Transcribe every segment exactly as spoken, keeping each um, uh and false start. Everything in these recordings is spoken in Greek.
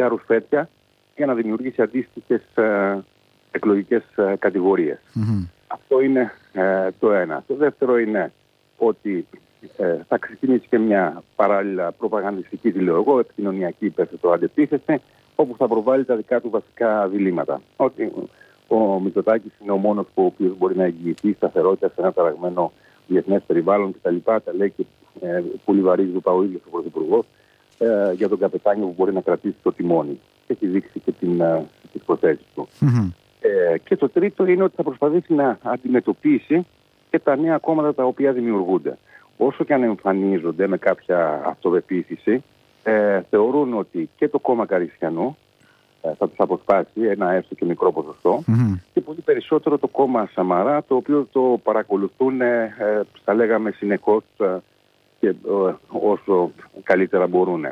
πολιτικά ρουσφέτια για να δημιουργήσει αντίστοιχες ε, εκλογικές ε, κατηγορίες. Mm-hmm. Αυτό είναι ε, το ένα. Το δεύτερο είναι ότι ε, θα ξεκινήσει και μια παράλληλα προπαγανδιστική τηλεογό, επικοινωνιακή υπέρθετο αντεπίθεση, όπου θα προβάλλει τα δικά του βασικά διλήμματα. Ότι ο Μητσοτάκης είναι ο μόνος που ο οποίος μπορεί να εγγυηθεί σταθερότητα σε ένα ταραγμένο διεθνές περιβάλλον κτλ. Τα, τα λέει και ε, πολύ βαρύγει ο ίδιος ο Πρωθυπουργός ε, για τον καπετάνιο που μπορεί να κρατήσει το τιμόνι. Και έχει δείξει και την, ε, τις προθέσεις του. Mm-hmm. Ε, και το τρίτο είναι ότι θα προσπαθήσει να αντιμετωπίσει και τα νέα κόμματα τα οποία δημιουργούνται. Όσο και αν εμφανίζονται με κάποια αυτοπεποίθηση, ε, θεωρούν ότι και το κόμμα Καριστιανού ε, θα τους αποσπάσει ένα έστω και μικρό ποσοστό Mm-hmm. και πολύ περισσότερο το κόμμα Σαμαρά, το οποίο το παρακολουθούν, ε, ε, θα λέγαμε συνεχώς ε, και ε, όσο καλύτερα μπορούν.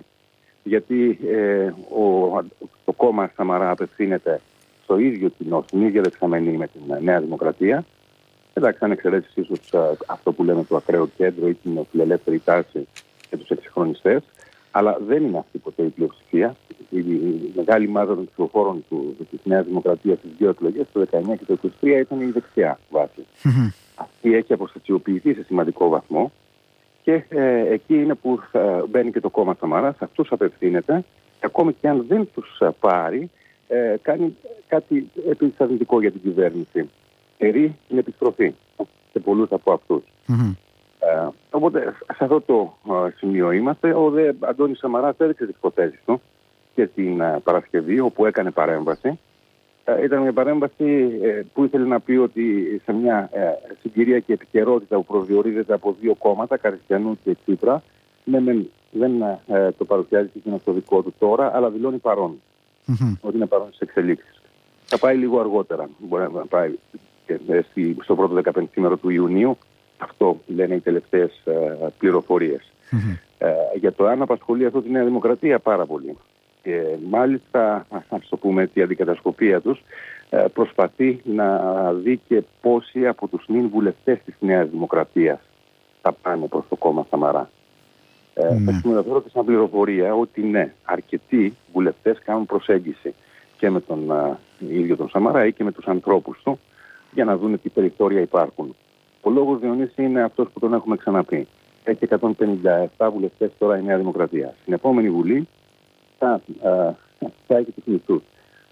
Γιατί ε, ο, το κόμμα Σαμαρά απευθύνεται στο ίδιο κοινό, στην ίδια δεξαμενή με την Νέα Δημοκρατία. Εντάξει, αν εξαιρέσεις ίσως αυτό που λέμε το ακραίο κέντρο ή την φιλελεύθερη τάση και τους εξυγχρονιστές, αλλά δεν είναι αυτή ποτέ η πλειοψηφία. Η, η μεγάλη μάζα των ψηφοφόρων της Νέας Δημοκρατίας στις δύο εκλογές, το δεκαεννιά και το είκοσι τρία, ήταν η δεξιά βάση. Mm-hmm. Αυτή έχει αποστασιοποιηθεί σε σημαντικό βαθμό και ε, εκεί είναι που ε, μπαίνει και το κόμμα Σαμαρά, σε αυτούς απευθύνεται, και ακόμη και αν δεν τους ε, πάρει, ε, κάνει κάτι επίσης αρνητικό για την κυβέρνηση. Ερεί την επιστροφή σε πολλούς από αυτούς. Mm-hmm. Ε, οπότε σε αυτό το ε, σημείο είμαστε. Ο δε Αντώνης Σαμαράς έδειξε τις υποθέσεις του και την ε, Παρασκευή, όπου έκανε παρέμβαση. Ε, ήταν μια παρέμβαση ε, που ήθελε να πει ότι σε μια ε, συγκυρία και επικαιρότητα που προσδιορίζεται από δύο κόμματα, Καριστιανού και Τσίπρα, ναι, μεν, δεν ε, το παρουσιάζει και στο δικό του τώρα, αλλά δηλώνει παρόν. Mm-hmm. Ότι είναι παρόν στις εξελίξεις. Θα πάει λίγο αργότερα. Μπορεί να πάει και στο πρώτο δεκαπεντήμερο του Ιουνίου. Αυτό λένε οι τελευταίες ε, πληροφορίες. Mm-hmm. Ε, για το αν απασχολεί αυτό τη Νέα Δημοκρατία πάρα πολύ. Και μάλιστα, ας το πούμε έτσι, η αντικατασκοπία τους ε, προσπαθεί να δει και πόσοι από τους νυν βουλευτές της Νέας Δημοκρατίας θα πάνε προς το κόμμα Σαμαρά. Ε, mm-hmm. Θα συμμεταφέρω και σαν πληροφορία ότι ναι, αρκετοί βουλευτές κάνουν προσέγγιση και με τον α, ίδιο τον Σαμαρά ή και με τους ανθρώπους του για να δουν τι περιθώρια υπάρχουν. Ο λόγος, Διονύση, είναι αυτός που τον έχουμε ξαναπεί. Έχει εκατόν πενήντα επτά βουλευτές τώρα η Νέα Δημοκρατία. Στην επόμενη Βουλή θα, α, θα έχει τους μισθούς.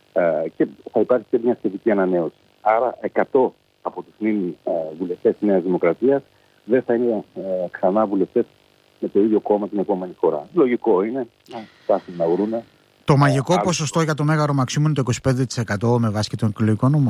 Και θα υπάρχει και μια σχετική ανανέωση. Άρα εκατό από τους νυν βουλευτές της Νέας Δημοκρατίας δεν θα είναι α, ξανά βουλευτές με το ίδιο κόμμα την επόμενη φορά. Λογικό είναι να φτάσουν να βρούνε. Το μαγικό ε, ποσοστό για το Μέγαρο Μαξίμου είναι το είκοσι πέντε τοις εκατό με βάση και τον εκλογικό νόμο.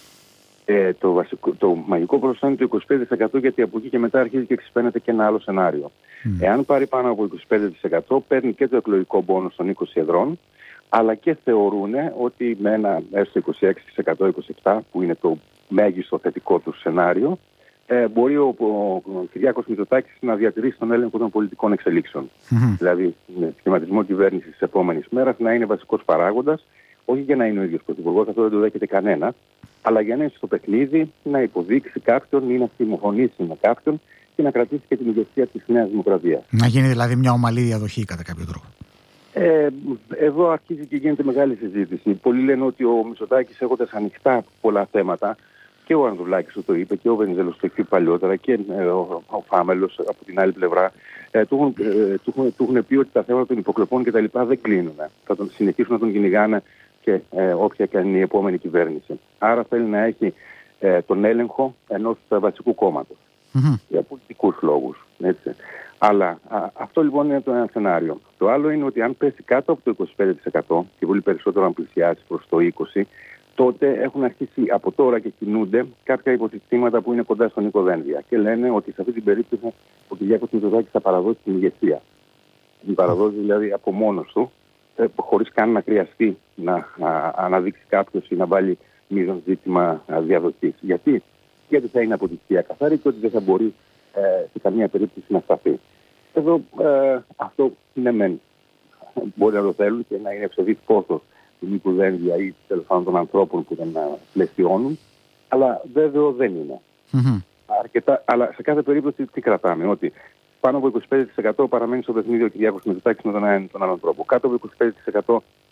Ε, το, βασικό, το μαγικό ποσοστό είναι το είκοσι πέντε τοις εκατό, γιατί από εκεί και μετά αρχίζει και εξυπαίνεται και ένα άλλο σενάριο. Mm. Εάν πάρει πάνω από είκοσι πέντε τοις εκατό, παίρνει και το εκλογικό πόνους των είκοσι εδρών, αλλά και θεωρούν ότι με ένα έστω είκοσι έξι τοις εκατό, είκοσι επτά τοις εκατό που είναι το μέγιστο θετικό του σενάριο, ε, μπορεί ο, ο, ο Κυριάκος Μητσοτάκης να διατηρήσει τον έλεγχο των πολιτικών εξελίξεων. Mm-hmm. Δηλαδή, με σχηματισμό κυβέρνησης της επόμενης μέρας να είναι βασικός παράγοντας, όχι για να είναι ο ίδιος πρωθυπουργός, αυτό δεν το δέχεται κανένα, αλλά για να είναι στο παιχνίδι, να υποδείξει κάποιον ή να συμφωνήσει με κάποιον και να κρατήσει και την ηγεσία της Νέας Δημοκρατίας. Να γίνει δηλαδή μια ομαλή διαδοχή κατά κάποιο τρόπο. Ε, εδώ αρχίζει και γίνεται μεγάλη συζήτηση. Πολλοί λένε ότι ο Μητσοτάκης, έχοντας ανοιχτά πολλά θέματα, και ο Ανδρουλάκης το είπε και ο Βενιζέλος το είπε παλιότερα και ε, ο, ο Φάμελος από την άλλη πλευρά, ε, του, ε, του, του, του έχουν πει ότι τα θέματα των υποκλοπών και τα λοιπά δεν κλείνουν. Θα τον συνεχίσουν να τον κυνηγάνε και ε, όποια και αν είναι η επόμενη κυβέρνηση. Άρα θέλει να έχει ε, τον έλεγχο ενός βασικού κόμματος. Mm-hmm. Για πολιτικούς λόγους. Έτσι. Αλλά α, αυτό λοιπόν είναι το ένα σενάριο. Το άλλο είναι ότι αν πέσει κάτω από το είκοσι πέντε τοις εκατό και πολύ περισσότερο αν πλησιάσει προς το είκοσι τοις εκατό, τότε έχουν αρχίσει από τώρα και κινούνται κάποια υποσυστήματα που είναι κοντά στον Νίκο Δένδια. Και λένε ότι σε αυτή την περίπτωση ο Κυριάκος Μητσοτάκης θα παραδώσει την ηγεσία. Την παραδώσει δηλαδή από μόνος του, χωρίς καν να χρειαστεί να α, αναδείξει κάποιος ή να βάλει μείζον ζήτημα διαδοχής. Γιατί? Γιατί θα είναι αποτυχία καθαρή και ότι δεν θα μπορεί ε, σε καμία περίπτωση να σταθεί. Εδώ ε, αυτό είναι μεν. Μπορεί να το θέλουν και να είναι ευσεβής πόσο του Νίκου Δένδια ή τέλος πάντων των ανθρώπων που δεν πλαισιώνουν, αλλά βέβαιο δεν είναι. Mm-hmm. Αρκετά, αλλά σε κάθε περίπτωση τι κρατάμε, ότι πάνω από είκοσι πέντε τοις εκατό παραμένει στο παιχνίδι ο Κυριάκος Μητσοτάκης με τον έναν τον άλλον τρόπο. Κάτω από είκοσι πέντε τοις εκατό